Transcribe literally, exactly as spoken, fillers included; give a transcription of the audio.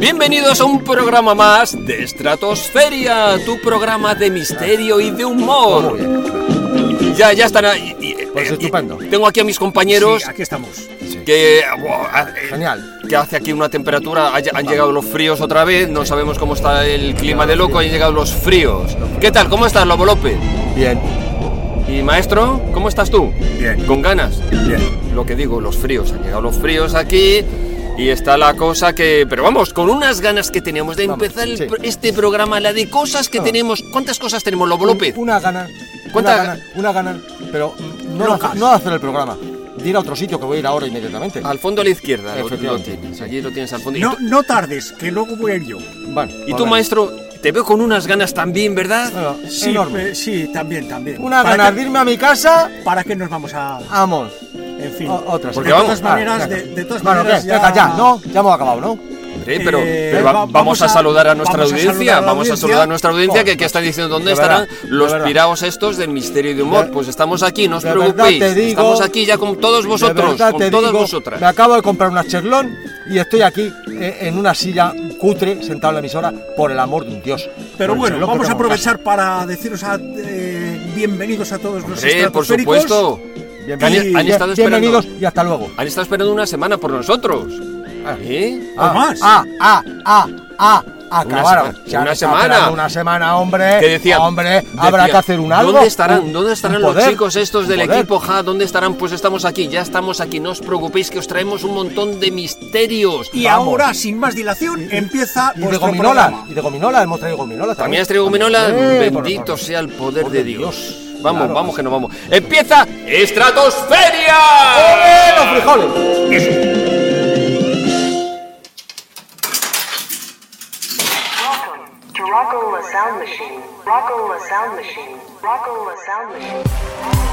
Bienvenidos a un programa más de Estratosferia, tu programa de misterio y de humor. Ya, ya están ahí. Pues eh, estupendo. Tengo aquí a mis compañeros. Sí, aquí estamos. Que, wow, Genial. que hace aquí una temperatura. Han llegado los fríos otra vez. No sabemos cómo está el clima de loco. Han llegado los fríos. ¿Qué tal? ¿Cómo estás, Lobo López? Bien. ¿Y maestro? ¿Cómo estás tú? Bien. ¿Con ganas? Bien. Lo que digo, los fríos. Han llegado los fríos aquí. Y está la cosa que... Pero vamos, con unas ganas que teníamos de Vamos, empezar el sí. pro- este programa, la de cosas que Ah. tenemos... ¿Cuántas cosas tenemos, Lobo López? Una gana. ¿Cuánta- Una gana, una gana, pero no, Locas. de- no de hacer el programa. De ir a otro sitio que voy a ir ahora inmediatamente. Al fondo a la izquierda, lo, lo Efectivamente, tienes. sí. Allí lo tienes al fondo. No, ¿Y tú, no tardes, que luego voy a ir yo. Bueno, y pues tú, venga. maestro, te veo con unas ganas también, ¿verdad? Bueno, Sí, enorme. eh, sí, también, también. Una ¿Para gana qué- de irme a mi casa. ¿Para qué nos vamos a...? Vamos. En fin. O- otras. Porque de vamos- todas maneras, Ah, de, venga. de todas Bueno, maneras ¿qué? Venga, ya, ¿no? Ya hemos acabado, ¿no? Hombre, pero, Eh, pero va- va- vamos, vamos a a- saludar a nuestra vamos a audiencia. saludar a la Vamos a audiencia. saludar a nuestra audiencia que, Joder, que están diciendo dónde de estarán verdad, de los verdad. piraos estos del misterio y de humor. De- Pues estamos aquí, no os de verdad preocupéis. te digo- Estamos aquí ya con todos De vosotros, verdad con te todas digo, vosotras. Me acabo de comprar una Cherlón y estoy aquí eh, en una silla cutre, sentado en la emisora, por el amor de un dios. Pero Por el bueno, reloj que vamos a tengo en casa. aprovechar para deciros a, eh, bienvenidos a todos los Hombre, por estratosféricos. supuesto. Bienvenidos, Han- han estado esperando. bienvenidos y hasta luego. Han estado esperando una semana por nosotros. Ah. ¿Eh? ¿O más? Ah, ah, ah, ah, acabaron. semana, Se han una estado semana. esperando Una semana, hombre. Que decía, hombre, decía, habrá que hacer un algo. ¿Dónde estarán? un- ¿Dónde estarán un los poder, chicos estos un del poder. equipo J? ¿Dónde estarán? Pues estamos aquí, ya estamos aquí. No os preocupéis que os traemos un montón de misterios. Y Vamos. ahora, sin más dilación, empieza Y de vuestro gominola. programa. Y de gominola, hemos traído gominola. ¿También has traído gominola? Eh, por- Bendito por- sea el poder por de Dios. Dios. Vamos, Claro. vamos que no vamos. ¡Empieza Estratosferia! ¡Ole, los frijoles! Welcome to Rocco La Sound Machine. Rocco La Sound Machine. Rocco La Sound Machine.